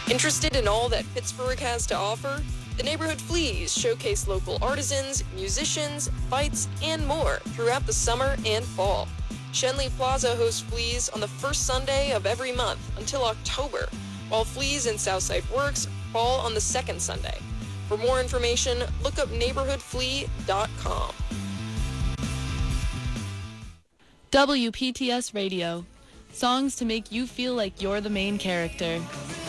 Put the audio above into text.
Interested in all that Pittsburgh has to offer? The Neighborhood Fleas showcase local artisans, musicians, fights, and more throughout the summer and fall. Shenley Plaza hosts Fleas on the first Sunday of every month until October, while Fleas in Southside Works fall on the second Sunday. For more information, look up neighborhoodflea.com. WPTS Radio. Songs to make you feel like you're the main character.